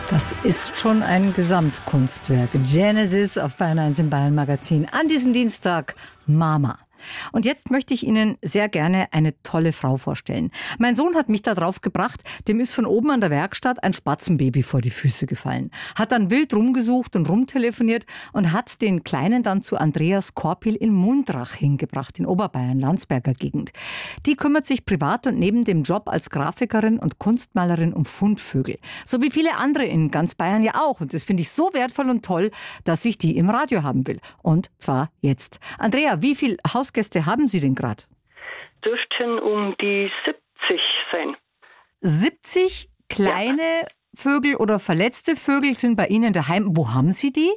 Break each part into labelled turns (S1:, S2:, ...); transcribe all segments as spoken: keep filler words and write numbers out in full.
S1: Das ist schon ein Gesamtkunstwerk. Genesis auf Bayern eins im Bayern Magazin an diesem Dienstag. Mama. Und jetzt möchte ich Ihnen sehr gerne eine tolle Frau vorstellen. Mein Sohn hat mich da drauf gebracht, dem ist von oben an der Werkstatt ein Spatzenbaby vor die Füße gefallen. Hat dann wild rumgesucht und rumtelefoniert und hat den Kleinen dann zu Andreas Korpil in Mundrach hingebracht, in Oberbayern, Landsberger Gegend. Die kümmert sich privat und neben dem Job als Grafikerin und Kunstmalerin um Fundvögel. So wie viele andere in ganz Bayern ja auch. Und das finde ich so wertvoll und toll, dass ich die im Radio haben will. Und zwar jetzt. Andrea, wie viel Hausgäste haben Sie denn gerade?
S2: Dürften um die siebzig sein.
S1: siebzig kleine ja. Vögel oder verletzte Vögel sind bei Ihnen daheim. Wo haben Sie die?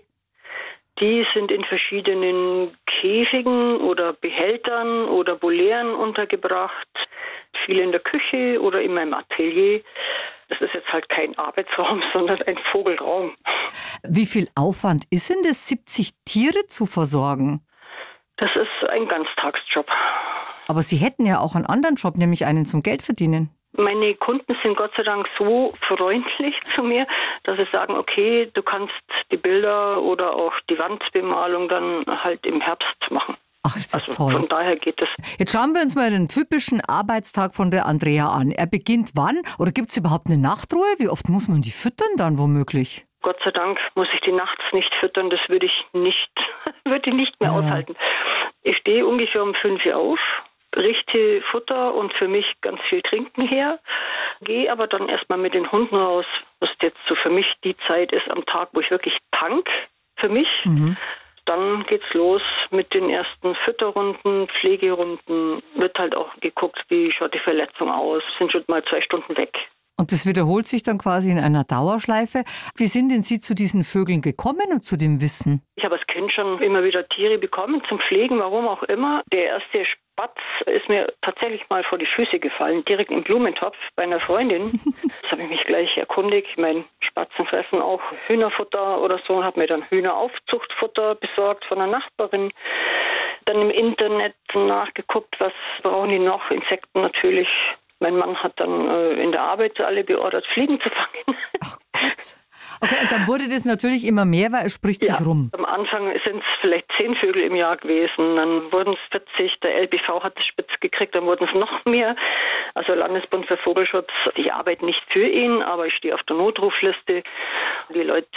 S2: Die sind in verschiedenen Käfigen oder Behältern oder Volieren untergebracht. Viele in der Küche oder in meinem Atelier. Das ist jetzt halt kein Arbeitsraum, sondern ein Vogelraum.
S1: Wie viel Aufwand ist denn das, siebzig Tiere zu versorgen?
S2: Das ist ein Ganztagsjob.
S1: Aber Sie hätten ja auch einen anderen Job, nämlich einen zum Geld verdienen.
S2: Meine Kunden sind Gott sei Dank so freundlich zu mir, dass sie sagen, okay, du kannst die Bilder oder auch die Wandbemalung dann halt im Herbst machen.
S1: Ach, ist das
S2: also
S1: toll.
S2: Von daher geht es.
S1: Jetzt schauen wir uns mal den typischen Arbeitstag von der Andrea an. Er beginnt wann? Oder gibt es überhaupt eine Nachtruhe? Wie oft muss man die füttern dann womöglich?
S2: Gott sei Dank muss ich die nachts nicht füttern, das würde ich nicht, würde ich nicht mehr
S1: ja.
S2: aushalten. Ich stehe ungefähr um fünf Uhr auf, richte Futter und für mich ganz viel Trinken her, gehe aber dann erstmal mit den Hunden raus, was jetzt so für mich die Zeit ist am Tag, wo ich wirklich tank für mich. Mhm. Dann geht's los mit den ersten Fütterrunden, Pflegerunden, wird halt auch geguckt, wie schaut die Verletzung aus, sind schon mal zwei Stunden weg.
S1: Und das wiederholt sich dann quasi in einer Dauerschleife. Wie sind denn Sie zu diesen Vögeln gekommen und zu dem Wissen?
S2: Ich habe als Kind schon immer wieder Tiere bekommen zum Pflegen, warum auch immer. Der erste Spatz ist mir tatsächlich mal vor die Füße gefallen, direkt im Blumentopf bei einer Freundin. Das habe ich mich gleich erkundigt. Mein Spatzen fressen auch Hühnerfutter oder so, habe mir dann Hühneraufzuchtfutter besorgt von einer Nachbarin. Dann im Internet nachgeguckt, was brauchen die noch, Insekten natürlich. Mein Mann hat dann äh, in der Arbeit alle beordert, Fliegen zu fangen.
S1: Ach Gott. Okay, und dann wurde das natürlich immer mehr, weil es spricht
S2: ja,
S1: sich rum.
S2: Am Anfang sind es vielleicht zehn Vögel im Jahr gewesen, dann wurden es vierzig, der L B V hat es spitz gekriegt, dann wurden es noch mehr. Also Landesbund für Vogelschutz, ich arbeite nicht für ihn, aber ich stehe auf der Notrufliste. Die Leute